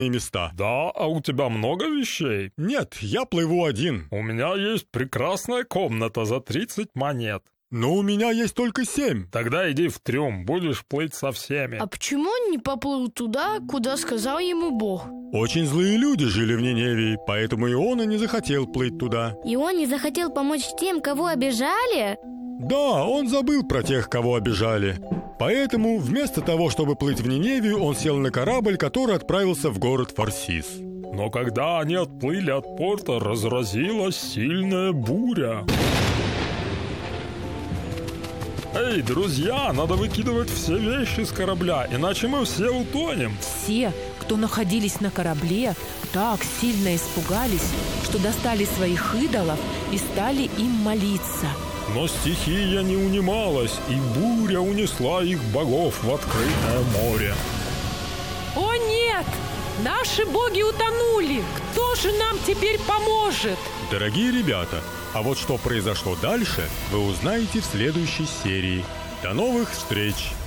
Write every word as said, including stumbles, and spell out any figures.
места. Да, а у тебя много вещей? Нет, я плыву один. У меня есть прекрасная комната за тридцать монет. Но у меня есть только семь. Тогда иди в трюм, будешь плыть со всеми. А почему он не поплыл туда, куда сказал ему Бог? Очень злые люди жили в Ниневии, поэтому Иона не захотел плыть туда. И он не захотел помочь тем, кого обижали? Да, он забыл про тех, кого обижали. Поэтому вместо того, чтобы плыть в Ниневию, он сел на корабль, который отправился в город Фарсис. Но когда они отплыли от порта, разразилась сильная буря. Эй, друзья, надо выкидывать все вещи с корабля, иначе мы все утонем. Все, кто находились на корабле, так сильно испугались, что достали своих идолов и стали им молиться. Но стихия не унималась, и буря унесла их богов в открытое море. О нет! Наши боги утонули! Кто же нам теперь поможет? Дорогие ребята, а вот что произошло дальше, вы узнаете в следующей серии. До новых встреч!